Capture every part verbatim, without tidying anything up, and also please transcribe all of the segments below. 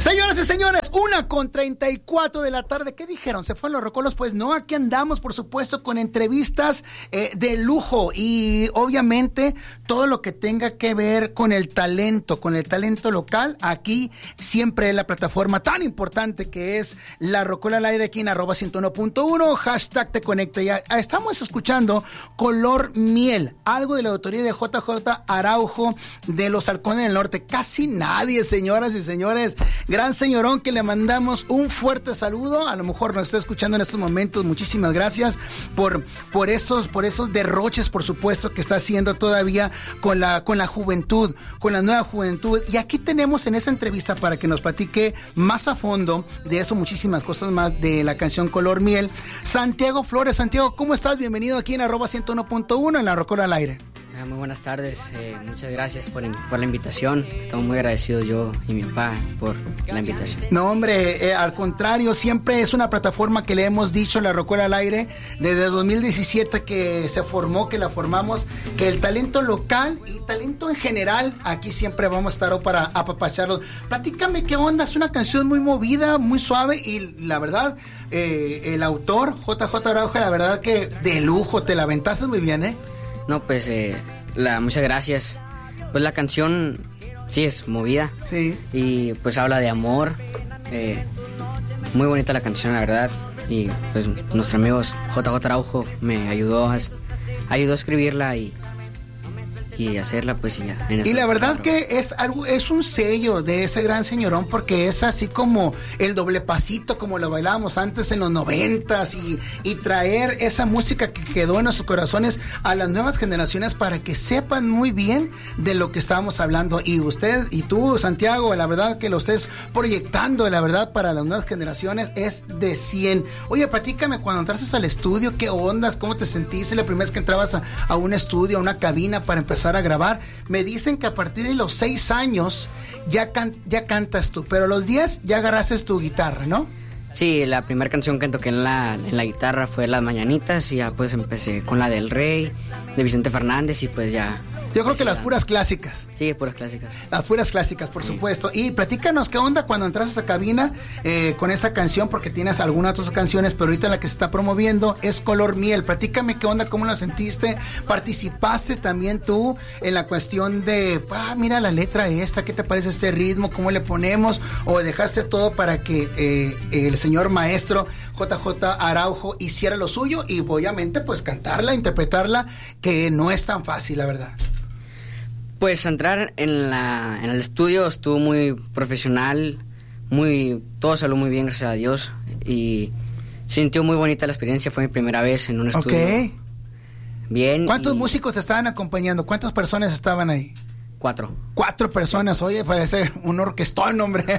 Señoras y señores, una con treinta y cuatro de la tarde. ¿Qué dijeron? ¿Se fueron los rocolos? Pues no, aquí andamos, por supuesto, con entrevistas eh, de lujo y obviamente todo lo que tenga que ver con el talento, con el talento local. Aquí siempre es la plataforma tan importante que es La Rocola al Aire, aquí en arroba ciento uno punto uno, hashtag te conecta. Ya estamos escuchando Color Miel, algo de la autoría de J J Araujo de Los Halcones del Norte. Casi nadie, señoras y señores. Gran señorón que le mandamos un fuerte saludo. A lo mejor nos está escuchando en estos momentos. Muchísimas gracias por, por esos, por esos derroches, por supuesto, que está haciendo todavía con la, con la juventud, con la nueva juventud. Y aquí tenemos en esa entrevista para que nos platique más a fondo de eso, muchísimas cosas más de la canción Color Miel, Santiago Flores. Santiago, ¿cómo estás? Bienvenido aquí en arroba ciento uno punto uno en La Rocola al Aire. Muy buenas tardes, eh, muchas gracias por, por la invitación. Estamos muy agradecidos yo y mi papá por la invitación. No, hombre, eh, al contrario, siempre es una plataforma que le hemos dicho, La Rocola al Aire, desde dos mil diecisiete que se formó, que la formamos, que el talento local y talento en general, aquí siempre vamos a estar para apapacharlos. Platícame qué onda, es una canción muy movida, muy suave y la verdad, eh, el autor, J J Araujo, la verdad que de lujo, te la aventaste muy bien, ¿eh? No, pues, eh, la, muchas gracias. Pues la canción, sí, es movida. Sí. Y pues habla de amor. Eh, muy bonita la canción, la verdad. Y pues nuestro amigo J J Araujo me ayudó a, ayudó a escribirla y, y hacerla, pues, y ya. Y la verdad que es algo, es un sello de ese gran señorón, porque es así como el doble pasito, como lo bailábamos antes en los noventas, y, y traer esa música que quedó en nuestros corazones a las nuevas generaciones para que sepan muy bien de lo que estábamos hablando. Y usted y tú, Santiago, la verdad que lo estés proyectando, la verdad, para las nuevas generaciones es de cien. Oye, platícame, cuando entraste al estudio, ¿qué ondas? ¿Cómo te sentiste la primera vez que entrabas a, a un estudio, a una cabina para empezar a grabar? Me dicen que a partir de los seis años ya, can, ya cantas tú, pero a los diez ya agarraste tu guitarra, ¿no? Sí, la primera canción que toqué en la, en la guitarra fue Las Mañanitas, y ya pues empecé con la del Rey, de Vicente Fernández, y pues ya... Yo creo que las puras clásicas. Sí, puras clásicas. Las puras clásicas, por sí. supuesto. Y platícanos qué onda cuando entras a esa cabina eh, con esa canción, porque tienes algunas otras canciones, pero ahorita la que se está promoviendo es Color Miel. Platícame qué onda, cómo la sentiste. ¿Participaste también tú en la cuestión de, ah, mira la letra esta, qué te parece este ritmo, cómo le ponemos? ¿O dejaste todo para que eh, el señor maestro J J Araujo hiciera lo suyo y obviamente pues cantarla, interpretarla, que no es tan fácil, la verdad? Pues entrar en la en el estudio estuvo muy profesional, muy todo salió muy bien, gracias a Dios, y sintió muy bonita la experiencia. Fue mi primera vez en un estudio. Ok. Bien. ¿Cuántos y... músicos te estaban acompañando? ¿Cuántas personas estaban ahí? Cuatro. Cuatro personas, oye, parece un orquestón, hombre.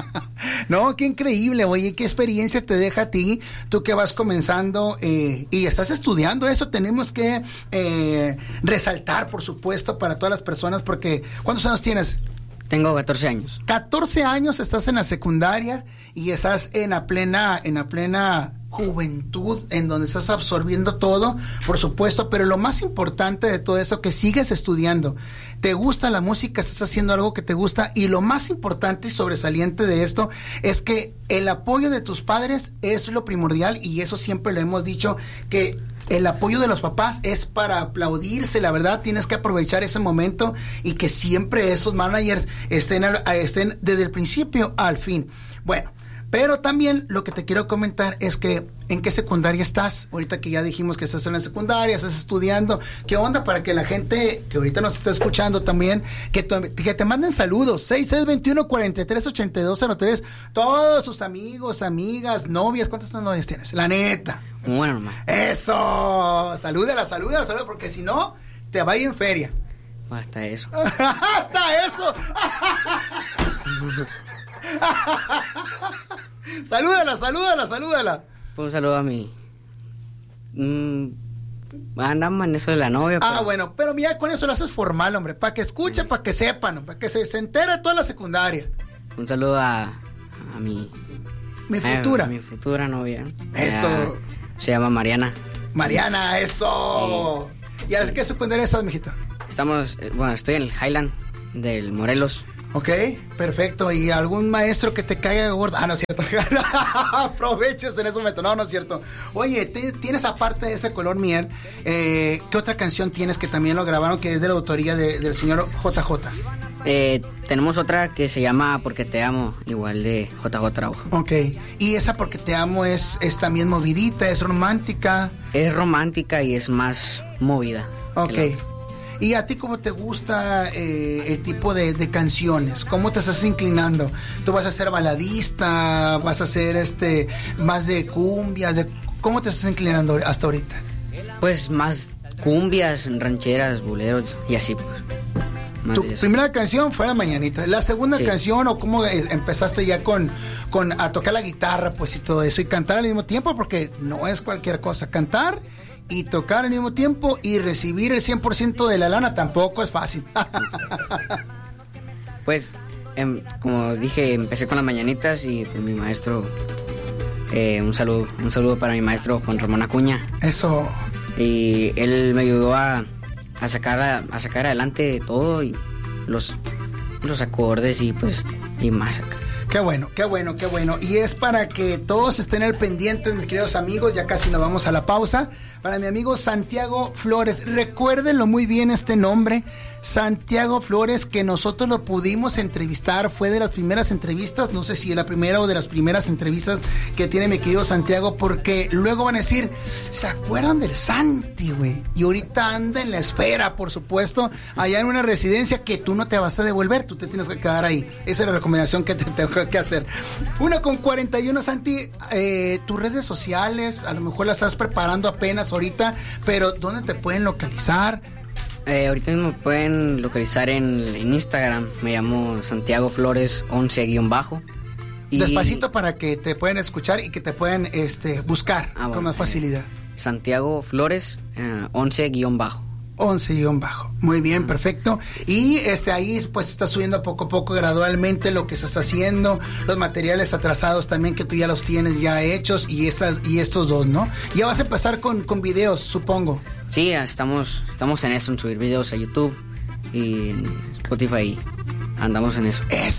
No, qué increíble, oye, qué experiencia te deja a ti, tú que vas comenzando eh, y estás estudiando eso. Tenemos que eh, resaltar, por supuesto, para todas las personas, porque ¿cuántos años tienes? Tengo catorce años. catorce años, estás en la secundaria y estás en la plena, en la plena juventud, en donde estás absorbiendo todo, por supuesto, pero lo más importante de todo eso, que sigues estudiando. Te gusta la música, estás haciendo algo que te gusta, y lo más importante y sobresaliente de esto es que el apoyo de tus padres es lo primordial, y eso siempre lo hemos dicho, que el apoyo de los papás es para aplaudirse, la verdad. Tienes que aprovechar ese momento y que siempre esos managers estén, estén desde el principio al fin. Bueno, pero también lo que te quiero comentar es que ¿en qué secundaria estás? Ahorita que ya dijimos que estás en la secundaria, estás estudiando. ¿Qué onda? Para que la gente que ahorita nos está escuchando también, que, te, que te manden saludos. seis seis dos uno, cuatro tres ocho dos cero tres. Todos tus amigos, amigas, novias. ¿Cuántas novias tienes? La neta. Bueno, mamá. Eso. Salúdala, salúdala, salúdala, porque si no, te va a ir en feria. Hasta eso. Hasta eso. Salúdala, salúdala, salúdala. Un saludo a mi... Mm, andamos en eso de la novia. Ah, pero... bueno, pero mira, con eso lo haces formal, hombre. Para que escuche, sí. Para que sepan, para que se, se entere toda la secundaria. Un saludo a, a mi... Mi futura. A, a mi futura novia. Eso. Ya, se llama Mariana. Mariana, eso. Sí. ¿Y a qué secundaria estás, mijito? Estamos... Bueno, estoy en el Highland del Morelos. Ok, perfecto. ¿Y algún maestro que te caiga gordo? Ah, no es cierto. Aproveches en ese momento. No, no es cierto. Oye, te, tienes aparte de ese color miel, eh, ¿qué otra canción tienes que también lo grabaron que es de la autoría de, del señor J J? Eh, tenemos otra que se llama Porque te amo, igual de J J Araujo. Ok, y esa Porque te amo es, es también movidita, es romántica. Es romántica y es más movida. Ok. ¿Y a ti cómo te gusta eh, el tipo de, de canciones? ¿Cómo te estás inclinando? ¿Tú vas a ser baladista? ¿Vas a ser este más de cumbias? De, ¿Cómo te estás inclinando hasta ahorita? Pues más cumbias, rancheras, boleros y así pues. Tu primera canción fue La Mañanita. La segunda sí. canción, o cómo empezaste ya con, con a tocar la guitarra, pues y todo eso, y cantar al mismo tiempo, porque no es cualquier cosa. Cantar y tocar al mismo tiempo y recibir el cien por ciento de la lana tampoco es fácil. Pues, em, como dije, empecé con Las Mañanitas y pues, mi maestro, eh, un saludo, un saludo para mi maestro Juan Ramón Acuña. Eso. Y él me ayudó a, a sacar a, a sacar adelante todo y los, los acordes y pues y más acá. Qué bueno, qué bueno, qué bueno. Y es para que todos estén al pendiente, mis queridos amigos, ya casi nos vamos a la pausa. Para mi amigo Santiago Flores, recuérdenlo muy bien este nombre, Santiago Flores, que nosotros lo pudimos entrevistar, fue de las primeras entrevistas, no sé si de la primera o de las primeras entrevistas que tiene mi querido Santiago, porque luego van a decir, ¿se acuerdan del Santi, güey? Y ahorita anda en la esfera, por supuesto, allá en una residencia que tú no te vas a devolver, tú te tienes que quedar ahí. Esa es la recomendación que te tengo que hacer. Una con cuarenta y uno, Santi, eh, tus redes sociales, a lo mejor las estás preparando apenas ahorita, pero ¿dónde te pueden localizar? Eh, ahorita mismo me pueden localizar en, en Instagram, me llamo Santiago Flores once guión bajo. Y... Despacito para que te puedan escuchar y que te puedan este, buscar ah, bueno, con más facilidad. Eh, Santiago Flores eh, once guión bajo. once guión bajo. Muy bien, uh-huh. Perfecto. Y este ahí pues estás subiendo poco a poco, gradualmente lo que estás haciendo, los materiales atrasados también que tú ya los tienes ya hechos y estas y estos dos, ¿no? Ya vas a empezar con, con videos, supongo. Sí, estamos, estamos en eso, en subir videos a YouTube y en Spotify. Andamos en eso.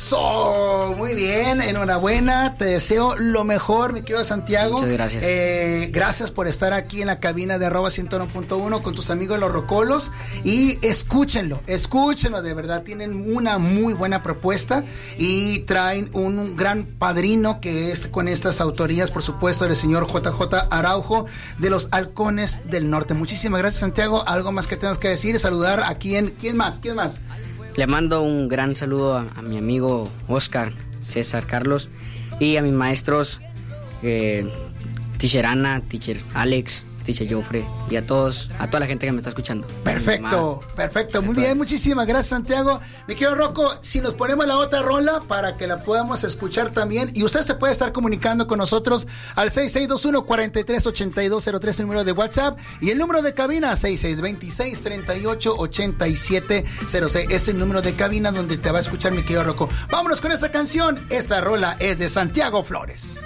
¡Eso! Muy bien, enhorabuena. Te deseo lo mejor, mi querido Santiago. Muchas gracias. Eh, gracias por estar aquí en la cabina de arroba ciento uno punto uno con tus amigos los Rocolos. Y escúchenlo, escúchenlo, de verdad. Tienen una muy buena propuesta y traen un gran padrino que es con estas autorías, por supuesto, del señor J J Araujo de los Halcones del Norte. Muchísimas gracias, Santiago. ¿Algo más que tengas que decir? Saludar a quién, ¿quién más? ¿Quién más? Le mando un gran saludo a, a mi amigo Oscar, César Carlos, y a mis maestros, eh, Teacher Ana, Teacher Alex, Teacher Joffre, y a todos, a toda la gente que me está escuchando. Perfecto, perfecto, muy bien, muchísimas gracias, Santiago. Mi querido Rocco, si nos ponemos la otra rola para que la podamos escuchar también, y usted se puede estar comunicando con nosotros al seis seis dos uno, cuatro tres ocho dos cero tres, el número de WhatsApp, y el número de cabina seis seis dos seis, tres ocho ocho siete cero seis, es el número de cabina donde te va a escuchar mi querido Rocco. Vámonos con esta canción, esta rola es de Santiago Flores.